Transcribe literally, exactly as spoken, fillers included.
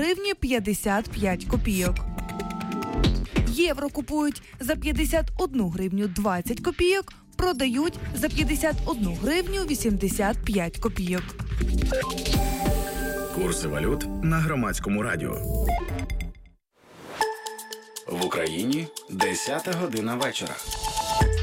гривні п'ятдесят п'ять копійок. Євро купують за п'ятдесят одну гривню двадцять копійок, продають за п'ятдесят одну гривню вісімдесят п'ять копійок. Курси валют на Громадському радіо. В Україні десята година вечора.